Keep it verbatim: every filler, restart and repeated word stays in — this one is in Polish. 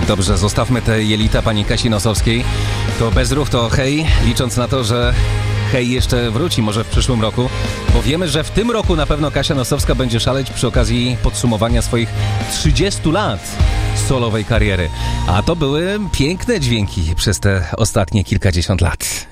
Dobrze, zostawmy te jelita pani Kasi Nosowskiej. To Bezruch, to hej, licząc na to, że hej jeszcze wróci może w przyszłym roku, bo wiemy, że w tym roku na pewno Kasia Nosowska będzie szaleć przy okazji podsumowania swoich trzydziestu lat solowej kariery. A to były piękne dźwięki przez te ostatnie kilkadziesiąt lat.